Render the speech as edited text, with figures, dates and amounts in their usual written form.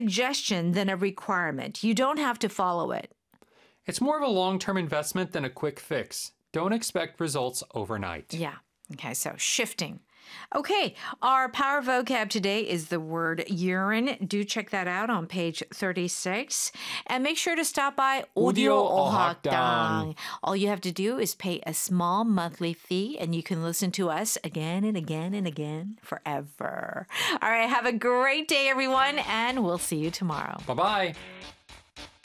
suggestion than a requirement. You don't have to follow it. It's more of a long-term investment than a quick fix. Don't expect results overnight. Yeah. Okay, so shifting. Okay, our power vocab today is the word urine. Do check that out on page 36. And make sure to stop by Audio Ohakdang. All you have to do is pay a small monthly fee, and you can listen to us again and again and again forever. All right, have a great day, everyone, and we'll see you tomorrow. Bye-bye.